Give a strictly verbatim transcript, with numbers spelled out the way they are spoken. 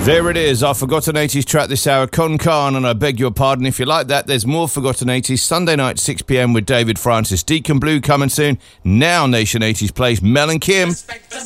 There it is, our Forgotten eighties track this hour, Con Khan, and I beg your pardon. If you like that, there's more Forgotten eighties, Sunday night, six p.m. with David Francis. Deacon Blue coming soon. Now Nation eighties plays Mel and Kim.